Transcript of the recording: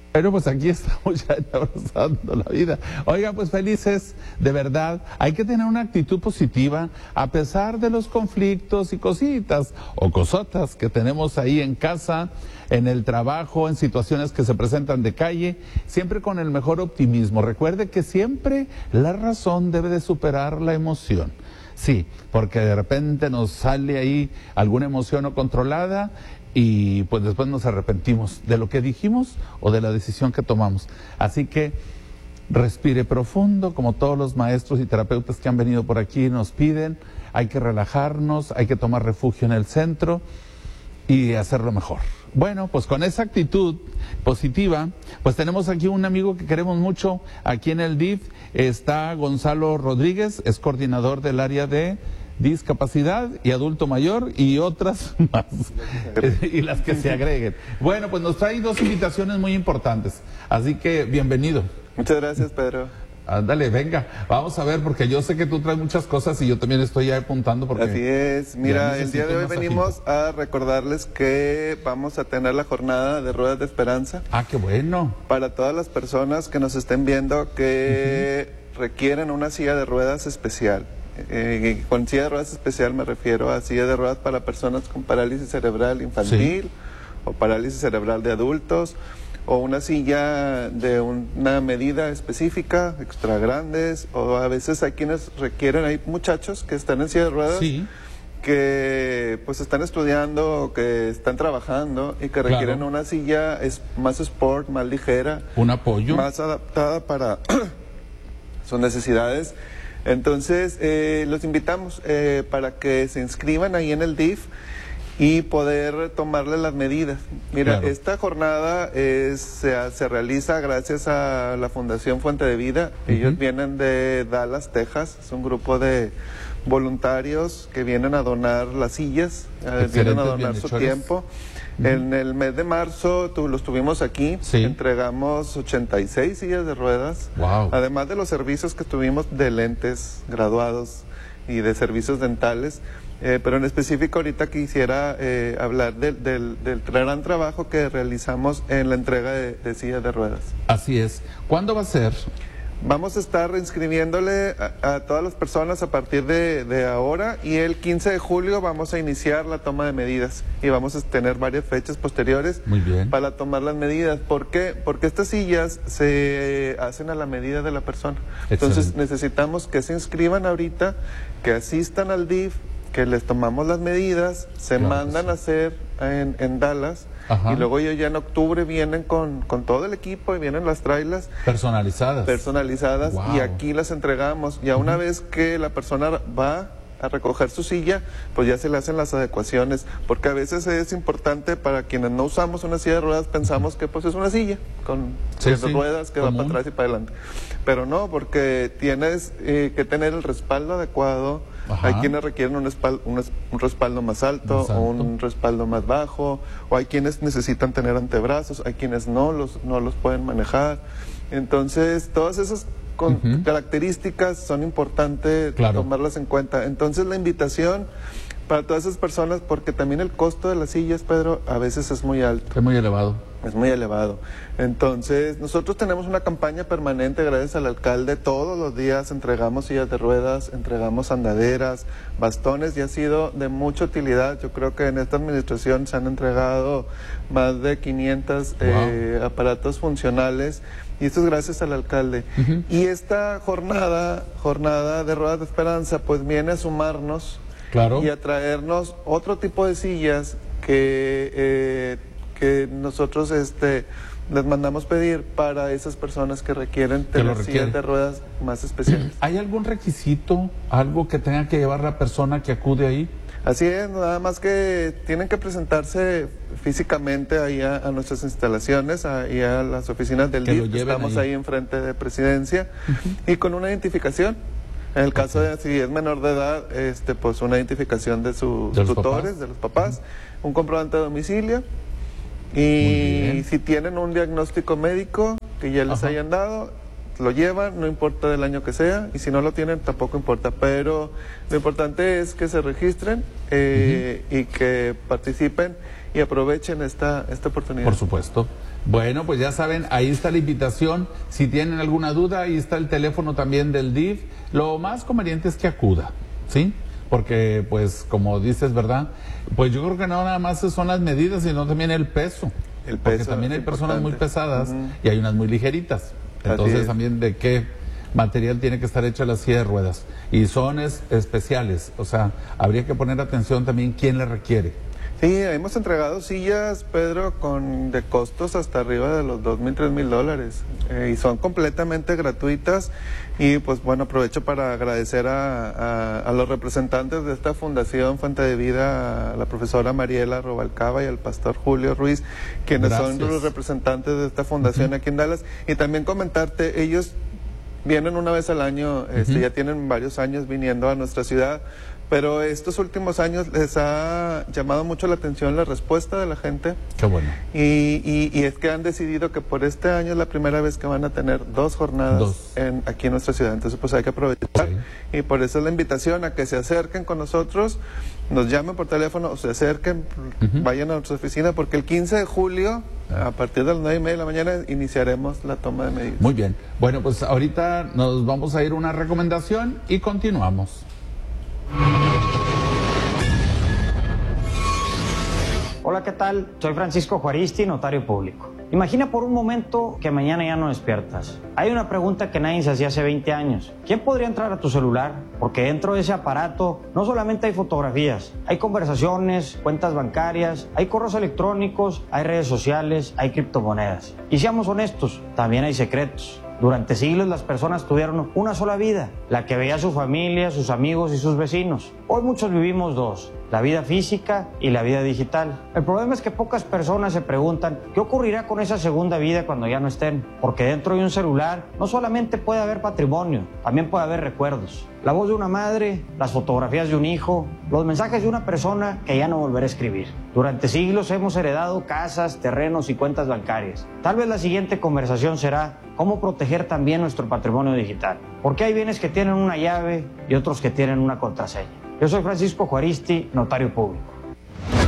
Pero pues aquí estamos ya abrazando la vida. Oiga, pues felices, de verdad, hay que tener una actitud positiva a pesar de los conflictos y cositas o cosotas que tenemos ahí en casa, en el trabajo, en situaciones que se presentan de calle, siempre con el mejor optimismo. Recuerde que siempre la razón debe de superar la emoción. Sí, porque de repente nos sale ahí alguna emoción no controlada y pues después nos arrepentimos de lo que dijimos o de la decisión que tomamos. Así que respire profundo, como todos los maestros y terapeutas que han venido por aquí nos piden. Hay que relajarnos, hay que tomar refugio en el centro y hacerlo mejor. Bueno, pues con esa actitud positiva, pues tenemos aquí un amigo que queremos mucho aquí en el DIF. Está Gonzalo Rodríguez, es coordinador del área de discapacidad y adulto mayor y otras más, y las que se agreguen. Bueno, pues nos trae dos invitaciones muy importantes, así que bienvenido. Muchas gracias, Pedro. Ándale, venga, vamos a ver, porque yo sé que tú traes muchas cosas y yo también estoy ya apuntando. Porque así es, mira, el día de hoy venimos a recordarles que vamos a tener la jornada de Ruedas de Esperanza. Ah, qué bueno. Para todas las personas que nos estén viendo que requieren una silla de ruedas especial. Con silla de ruedas especial me refiero a silla de ruedas para personas con parálisis cerebral infantil o parálisis cerebral de adultos, o una silla de una medida específica, extra grandes, o a veces hay quienes requieren, hay muchachos que están en silla de ruedas, que pues están estudiando o que están trabajando y que requieren una silla más sport, más ligera, un apoyo, más adaptada para sus necesidades. Entonces los invitamos para que se inscriban ahí en el DIF y poder tomarle las medidas. Mira, esta jornada se realiza gracias a la Fundación Fuente de Vida. Ellos vienen de Dallas, Texas. Es un grupo de voluntarios que vienen a donar las sillas, vienen a donar su tiempo. En el mes de marzo los tuvimos aquí, entregamos 86 sillas de ruedas, además de los servicios que tuvimos de lentes graduados y de servicios dentales. Pero en específico ahorita quisiera hablar del gran trabajo que realizamos en la entrega de sillas de ruedas. Así es. ¿Cuándo va a ser? Vamos a estar inscribiéndole a todas las personas a partir de ahora, y el 15 de julio vamos a iniciar la toma de medidas y vamos a tener varias fechas posteriores para tomar las medidas. ¿Por qué? Porque estas sillas se hacen a la medida de la persona. Entonces necesitamos que se inscriban ahorita, que asistan al DIF, que les tomamos las medidas, se mandan a hacer en Dallas. Y luego ellos ya en octubre vienen con todo el equipo y vienen las trailers personalizadas y aquí las entregamos. Ya una vez que la persona va a recoger su silla, pues ya se le hacen las adecuaciones, porque a veces es importante para quienes no usamos una silla de ruedas, pensamos que pues es una silla con ruedas que va para atrás y para adelante, pero no, porque tienes que tener el respaldo adecuado. Hay quienes requieren un respaldo más alto o un respaldo más bajo, o hay quienes necesitan tener antebrazos, hay quienes no los pueden manejar. Entonces todas esas características son importantes tomarlas en cuenta. Entonces la invitación para todas esas personas, porque también el costo de las sillas, Pedro, a veces es muy alto. Es muy elevado. Es muy elevado. Entonces, nosotros tenemos una campaña permanente, gracias al alcalde. Todos los días entregamos sillas de ruedas, entregamos andaderas, bastones, y ha sido de mucha utilidad. Yo creo que en esta administración se han entregado más de 500 aparatos funcionales, y esto es gracias al alcalde. Y esta jornada de Ruedas de Esperanza, pues viene a sumarnos y a traernos otro tipo de sillas que nosotros les mandamos pedir para esas personas que requieren tener sillas de ruedas más especiales. ¿Hay algún requisito, algo que tenga que llevar la persona que acude ahí? Así es, nada más que tienen que presentarse físicamente ahí a nuestras instalaciones, ahí a las oficinas del DIF, estamos ahí enfrente de Presidencia, y con una identificación. En el caso de si es menor de edad, pues una identificación de sus tutores, de los papás, un comprobante de domicilio, y si tienen un diagnóstico médico que ya les hayan dado, lo llevan, no importa del año que sea, y si no lo tienen tampoco importa, pero lo importante es que se registren y que participen y aprovechen esta oportunidad. Por supuesto. Bueno, pues ya saben, ahí está la invitación. Si tienen alguna duda, ahí está el teléfono también del DIF. Lo más conveniente es que acuda, ¿sí? Porque, pues, como dices, ¿verdad? Pues yo creo que no nada más son las medidas, sino también el peso. Porque también hay personas muy pesadas y hay unas muy ligeritas. Entonces, también de qué material tiene que estar hecha la silla de ruedas. Y son especiales, o sea, habría que poner atención también quién le requiere. Sí, hemos entregado sillas, Pedro, de costos hasta arriba de los $2,000, $3,000 y son completamente gratuitas. Y pues bueno, aprovecho para agradecer a los representantes de esta Fundación Fuente de Vida, a la profesora Mariela Robalcaba y al pastor Julio Ruiz, quienes son los representantes de esta fundación aquí en Dallas. Y también comentarte, ellos vienen una vez al año, ya tienen varios años viniendo a nuestra ciudad. Pero estos últimos años les ha llamado mucho la atención la respuesta de la gente. Qué bueno. Y es que han decidido que por este año es la primera vez que van a tener 2 jornadas aquí en nuestra ciudad. Entonces pues hay que aprovechar. Y por eso es la invitación a que se acerquen con nosotros, nos llamen por teléfono o se acerquen, vayan a nuestra oficina, porque el 15 de julio, a partir de las 9:30 de la mañana, iniciaremos la toma de medidas. Muy bien. Bueno, pues ahorita nos vamos a ir a una recomendación y continuamos. Hola, ¿qué tal? Soy Francisco Juaristi, notario público. Imagina por un momento que mañana ya no despiertas. Hay una pregunta que nadie se hacía hace 20 años. ¿Quién podría entrar a tu celular? Porque dentro de ese aparato no solamente hay fotografías, hay conversaciones, cuentas bancarias, hay correos electrónicos, hay redes sociales, hay criptomonedas. Y seamos honestos, también hay secretos. Durante siglos las personas tuvieron una sola vida, la que veía a su familia, sus amigos y sus vecinos. Hoy muchos vivimos 2, la vida física y la vida digital. El problema es que pocas personas se preguntan qué ocurrirá con esa segunda vida cuando ya no estén. Porque dentro de un celular no solamente puede haber patrimonio, también puede haber recuerdos. La voz de una madre, las fotografías de un hijo, los mensajes de una persona que ya no volverá a escribir. Durante siglos hemos heredado casas, terrenos y cuentas bancarias. Tal vez la siguiente conversación será cómo proteger también nuestro patrimonio digital. Porque hay bienes que tienen una llave y otros que tienen una contraseña. Yo soy Francisco Juaristi, notario público.